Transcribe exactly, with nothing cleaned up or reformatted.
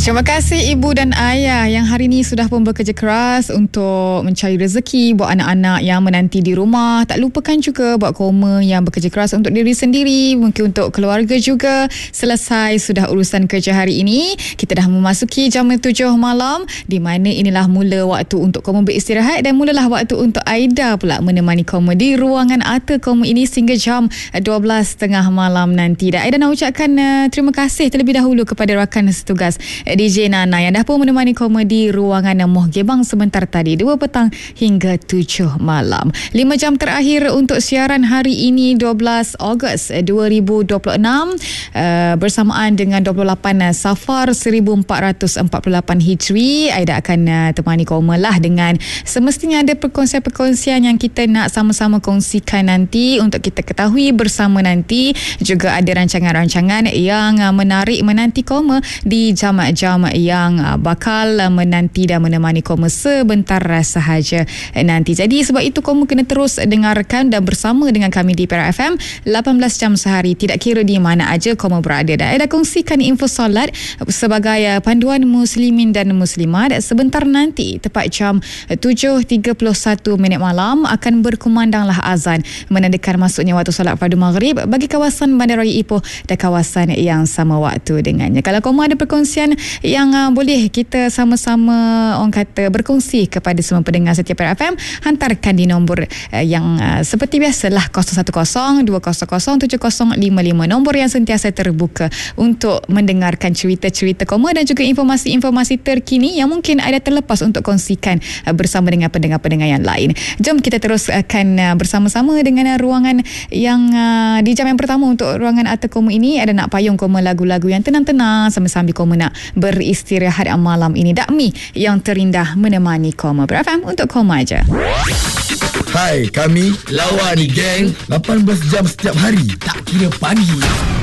Terima kasih ibu dan ayah yang hari ini sudah pun bekerja keras untuk mencari rezeki buat anak-anak yang menanti di rumah. Tak lupakan juga buat koma yang bekerja keras untuk diri sendiri, mungkin untuk keluarga juga. Selesai sudah urusan kerja hari ini, kita dah memasuki jam tujuh malam, di mana inilah mula waktu untuk koma beristirahat dan mulalah waktu untuk Aida pula menemani koma di ruangan Arthur Koma ini sehingga jam dua belas tiga puluh malam nanti. Dan Aida nak ucapkan uh, terima kasih terlebih dahulu kepada rakan setugas D J Nana yang dah pun menemani koma di ruangan Moh Gebang sebentar tadi dua petang hingga tujuh malam. lima jam terakhir untuk siaran hari ini dua belas Ogos dua ribu dua puluh enam uh, bersamaan dengan dua puluh lapan Safar seribu empat ratus empat puluh lapan Hijri. Aida akan uh, temani koma lah dengan semestinya ada perkongsian-perkongsian yang kita nak sama-sama kongsikan nanti untuk kita ketahui bersama nanti. Juga ada rancangan-rancangan yang uh, menarik menanti koma di jam-jam yang bakal menanti dan menemani koma sebentar sahaja nanti. Jadi sebab itu koma kena terus dengarkan dan bersama dengan kami di Perak F M lapan belas jam sehari, tidak kira di mana aja koma berada. Dan ada kongsikan info solat sebagai panduan muslimin dan muslimat. Sebentar nanti tepat jam tujuh tiga puluh satu minit malam akan berkumandanglah azan menandakan masuknya waktu solat fardu maghrib bagi kawasan Bandaraya Ipoh dan kawasan yang sama waktu dengannya. Kalau koma ada perkongsian yang uh, boleh kita sama-sama orang kata berkongsi kepada semua pendengar setiap Perak F M, hantarkan di nombor uh, yang uh, seperti biasalah kosong satu kosong dua kosong kosong tujuh kosong lima lima, nombor yang sentiasa terbuka untuk mendengarkan cerita-cerita koma dan juga informasi-informasi terkini yang mungkin ada terlepas untuk kongsikan uh, bersama dengan pendengar-pendengar yang lain. Jom kita terus akan uh, bersama-sama dengan uh, ruangan yang uh, di jam yang pertama untuk ruangan Arthur Koma ini. Ada nak payung koma lagu-lagu yang tenang-tenang sambil-sambil koma nak beristirahat malam ini. Dakmi yang terindah menemani koma. Perak F M untuk koma aja. Hai, kami Lawa ni geng, lapan belas jam setiap hari, tak kira pagi.